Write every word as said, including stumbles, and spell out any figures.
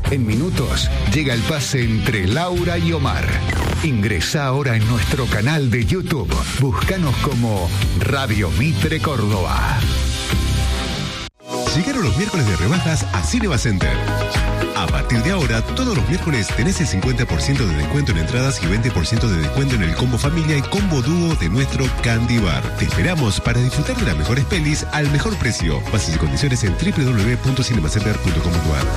En minutos llega el pase entre Laura y Omar. Ingresá ahora en nuestro canal de YouTube. Búscanos como Radio Mitre Córdoba. Llegaron los miércoles de rebajas a Cinema Center. A partir de ahora, todos los miércoles tenés el cincuenta por ciento de descuento en entradas y veinte por ciento de descuento en el combo familia y combo dúo de nuestro Candy Bar. Te esperamos para disfrutar de las mejores pelis al mejor precio. Bases y condiciones en doble u doble u doble u punto cinemacenter punto com punto a r.